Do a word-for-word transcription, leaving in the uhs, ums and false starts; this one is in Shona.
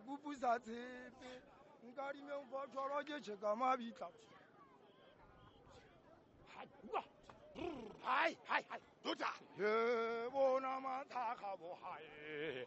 pupu sa tshepe nka dimeng fa tshwarwa ke tjheka mabitla hai hai hai tota ye bona mathakga bohae